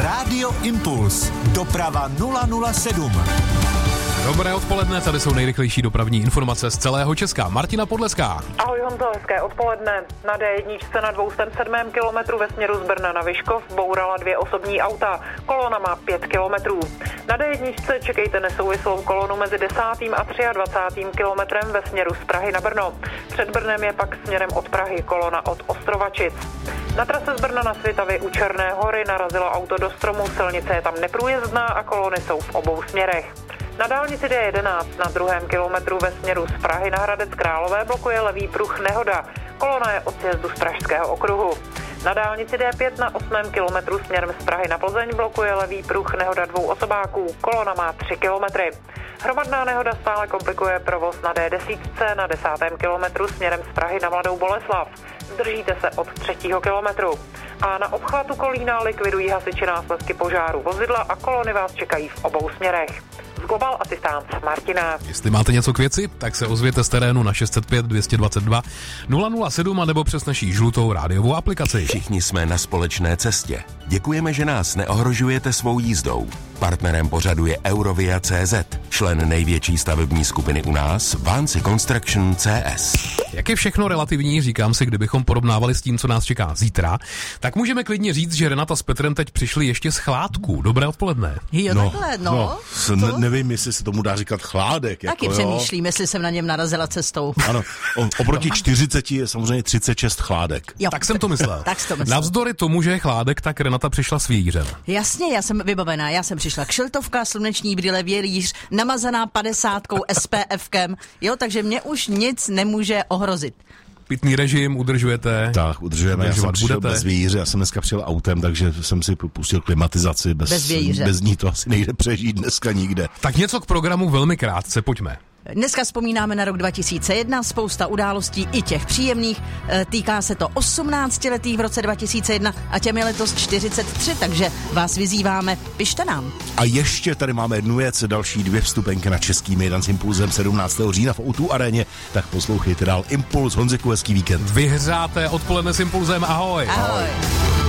Rádio Impuls. Doprava 007. Dobré odpoledne, tady jsou nejrychlejší dopravní informace z celého Česka. Martina Podleská. Ahoj Honzo, hezké odpoledne. Na D1 na 207. kilometru ve směru z Brna na Vyškov bourala 2 osobní auta. Kolona má 5 kilometrů. Na D1 čekejte nesouvislou kolonu mezi 10. a 23. kilometrem ve směru z Prahy na Brno. Před Brnem je pak směrem od Prahy kolona od Ostrovačic. Na trase z Brna na Svitavy u Černé Hory narazilo auto do stromu, silnice je tam neprůjezdná a kolony jsou v obou směrech. Na dálnici D11 na 2. kilometru ve směru z Prahy na Hradec Králové blokuje levý pruh nehoda. Kolona je od sjezdu z Pražského okruhu. Na dálnici D5 na 8. kilometru směrem z Prahy na Plzeň blokuje levý pruh nehoda 2 osobáků. Kolona má 3 kilometry. Hromadná nehoda stále komplikuje provoz na D10 na 10. kilometru směrem z Prahy na Mladou Boleslav. Zdržíte se od 3. kilometru. A na obchvatu Kolína likvidují hasiči následky požáru vozidla a kolony vás čekají v obou směrech. Z Global Assistance Martina. Jestli máte něco k věci, tak se ozvěte z terénu na 605 222 007 a nebo přes naší žlutou rádiovou aplikaci. Všichni jsme na společné cestě. Děkujeme, že nás neohrožujete svou jízdou. Partnerem pořadu je Eurovia.cz, člen největší stavební skupiny u nás, Vancy Construction CS. Jak je všechno relativní, říkám si, kdybychom porovnávali s tím, co nás čeká zítra, tak můžeme klidně říct, že Renata s Petrem teď přišli ještě z Chládku. Dobré odpoledne. Jo, takhle, no. Nevím, jestli se tomu dá říkat Chládek. Taky přemýšlím, jestli jsem na něm narazila cestou. Ano, oproti 40 je samozřejmě 36 Chládek. Jo. Tak jsem to myslel. Tak jsi to myslel. Navzdory tomu, že je Chládek, tak Renata přišla s vějířem. Jasně, já jsem vybavená. Já jsem přišla kšiltovka, sluneční brýle, vějíř, namazaná 50 SPFkem. Jo, takže mě už nic nemůže ohrozit. Pitný režim udržujete? Tak, udržujeme. Já jsem přišel budete? bez vějíře, já jsem dneska přijel autem, takže jsem si pustil klimatizaci. Bez vějíře. Bez ní to asi nejde přežít dneska nikde. Tak něco k programu velmi krátce, pojďme. Dneska vzpomínáme na rok 2001, spousta událostí, i těch příjemných. Týká se to 18letých v roce 2001 a těm je letos 43, takže vás vyzýváme, pište nám. A ještě tady máme jednu věc, další 2 vstupenky na Český mejdan s Impulzem 17. října v O2 aréně, tak poslouchejte dál Impuls, Honziku, hezký víkend. Vyhřáté odpoledne s Impulzem, ahoj. Ahoj.